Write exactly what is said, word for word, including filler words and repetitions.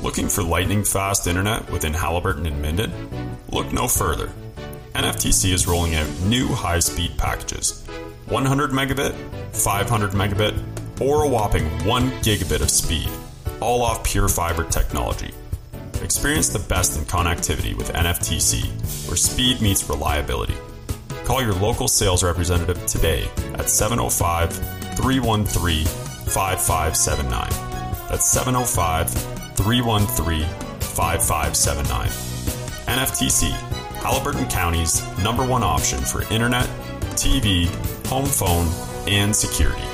Looking for lightning-fast internet within Haliburton and Minden? Look no further. N F T C is rolling out new high-speed packages. one hundred megabit, five hundred megabit, or a whopping one gigabit of speed, all off pure fiber technology. Experience the best in connectivity with N F T C, where speed meets reliability. Call your local sales representative today at seven oh five, three one three, five five seven nine. That's seven oh five, three one three, five five seven nine. N F T C, Haliburton County's number one option for internet, T V, home phone, and security.